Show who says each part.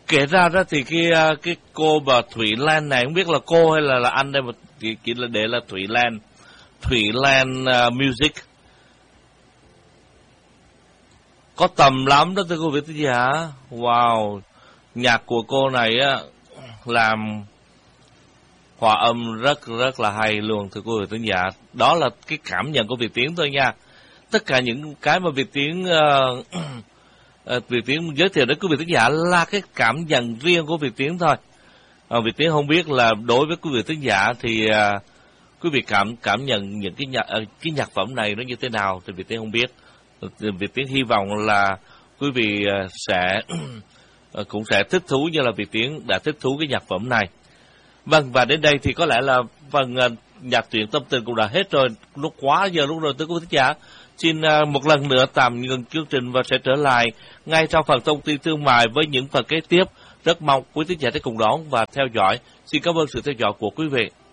Speaker 1: Kể ra đó thì cái cô bà Thủy Lan này, không biết là cô hay là anh đây, mà chỉ là để là Thủy Lan. Thủy Lan Music có tầm lắm đó thưa quý vị thính giả. Wow, nhạc của cô này á làm hòa âm rất là hay luôn thưa quý vị thính giả. Đó là cái cảm nhận của Việt Tiến thôi nha. Tất cả những cái mà Việt Tiến giới thiệu đến quý vị thính giả là cái cảm nhận riêng của Việt Tiến thôi. Việt Tiến không biết là đối với quý vị thính giả thì quý vị cảm nhận những cái nhạc phẩm này nó như thế nào thì Việt Tiến không biết. Việt Tiến hy vọng là quý vị cũng sẽ thích thú như là Việt Tiến đã thích thú cái nhạc phẩm này. Vâng, và đến đây thì có lẽ là phần nhạc truyện tâm tình cũng đã hết rồi, lúc quá giờ lúc rồi tới quý vị thính giả. Xin một lần nữa tạm ngừng chương trình và sẽ trở lại ngay trong phần thông tin thương mại với những phần kế tiếp. Rất mong quý thính giả sẽ cùng đón và theo dõi. Xin cảm ơn sự theo dõi của quý vị.